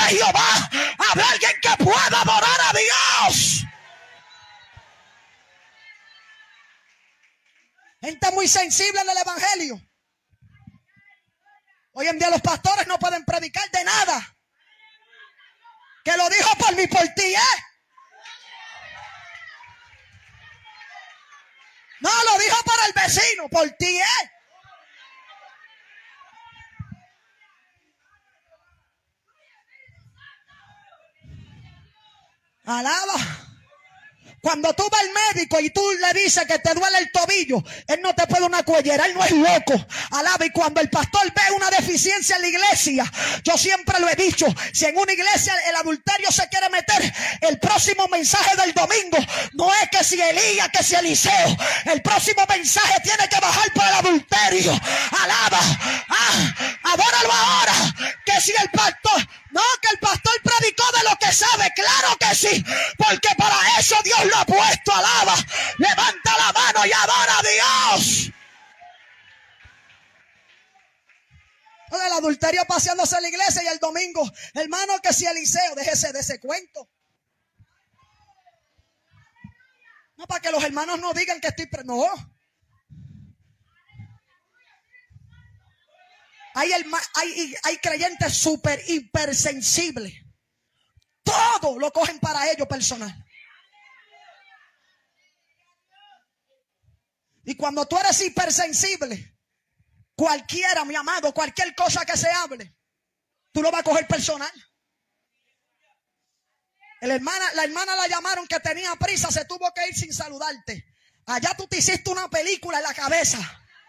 Jehová. Habrá alguien que pueda adorar a Dios. Gente muy sensible en el evangelio. Hoy en día los pastores no pueden predicar de nada. Que lo dijo por mí, por ti, No, lo dijo para el vecino, por ti, Alaba. Cuando tú vas al médico y tú le dices que te duele el tobillo, él no te puede una cuellera, él no es loco. Alaba. Y cuando el pastor ve una deficiencia en la iglesia, yo siempre lo he dicho, si en una iglesia el adulterio se quiere meter, el próximo mensaje del domingo no es que si Elías, que si Eliseo. El próximo mensaje tiene que bajar por el adulterio. Alaba. Adóralo ahora. Que si el pastor, no, que el pastor predicó de lo que sabe, claro que sí, porque para eso Dios lo ha puesto. Alaba. Levanta la mano y adora a Dios. El adulterio paseándose en la iglesia y el domingo, hermano, que si Eliseo, déjese de ese cuento. No, para que los hermanos no digan que estoy... No. Hay creyentes súper hipersensibles. Todo lo cogen para ellos personal. Y cuando tú eres hipersensible, cualquiera, mi amado, cualquier cosa que se hable, tú lo vas a coger personal. La hermana la llamaron que tenía prisa, se tuvo que ir sin saludarte. Allá tú te hiciste una película en la cabeza.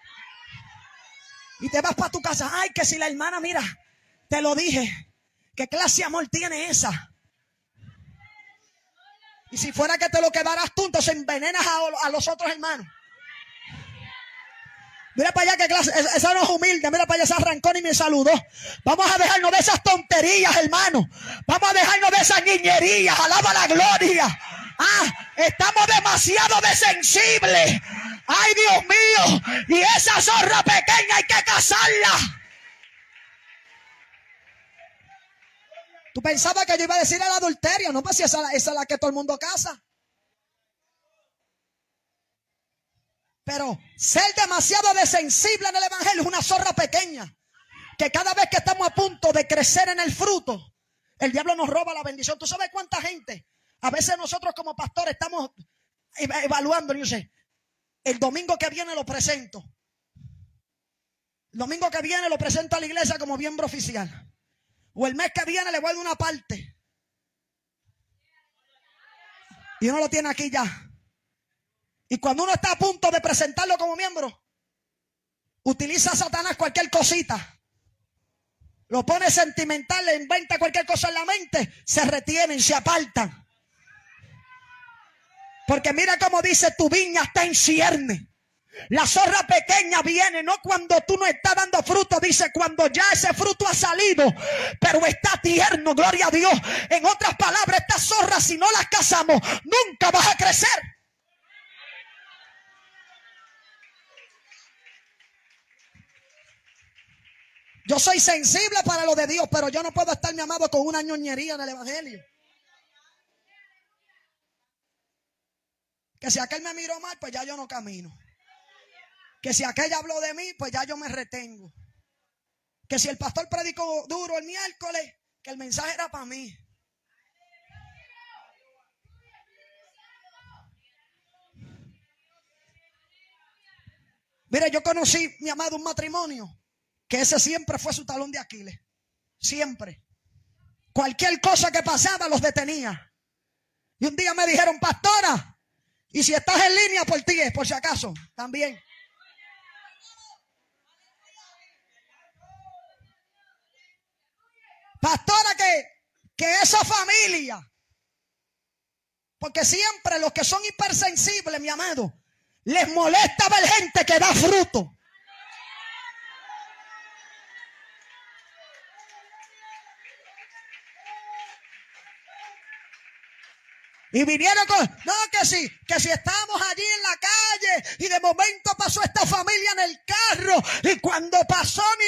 Y te vas para tu casa. Ay, que si la hermana, mira, te lo dije. ¿Qué clase de amor tiene esa? Y si fuera que te lo quedaras tú, entonces envenenas a los otros hermanos. Mira para allá, que clase, esa no es humilde. Mira para allá, se arrancó y me saludó. Vamos a dejarnos de esas tonterías, hermano. Vamos a dejarnos de esas niñerías. Alaba la gloria. Estamos demasiado desensibles. Ay, Dios mío. Y esa zorra pequeña hay que cazarla. Tú pensabas que yo iba a decir el adulterio. No, pues si esa es la que todo el mundo caza. Pero ser demasiado desensible en el evangelio es una zorra pequeña. Que cada vez que estamos a punto de crecer en el fruto, el diablo nos roba la bendición. ¿Tú sabes cuánta gente? A veces nosotros como pastores estamos evaluando, yo sé, el domingo que viene lo presento. El domingo que viene lo presento a la iglesia como miembro oficial. O el mes que viene le voy a dar una parte. Y uno lo tiene aquí ya. Y cuando uno está a punto de presentarlo como miembro, utiliza a Satanás cualquier cosita. Lo pone sentimental, le inventa cualquier cosa en la mente, se retienen, se apartan. Porque mira cómo dice, tu viña está en cierne. La zorra pequeña viene, no cuando tú no estás dando fruto, dice cuando ya ese fruto ha salido, pero está tierno, gloria a Dios. En otras palabras, estas zorras, si no las cazamos, nunca vas a crecer. Yo soy sensible para lo de Dios, pero yo no puedo estar, mi amado, con una ñoñería en el evangelio. Que si aquel me miró mal, pues ya yo no camino. Que si aquel habló de mí, pues ya yo me retengo. Que si el pastor predicó duro el miércoles, que el mensaje era para mí. Mire, yo conocí, mi amado, un matrimonio que ese siempre fue su talón de Aquiles. Siempre. Cualquier cosa que pasaba los detenía. Y un día me dijeron, pastora, y si estás en línea por ti, por si acaso, también. Pastora, que esa familia, porque siempre los que son hipersensibles, mi amado, les molesta ver gente que da fruto. Y vinieron con, no, que si estábamos allí en la calle y de momento pasó esta familia en el carro y cuando pasó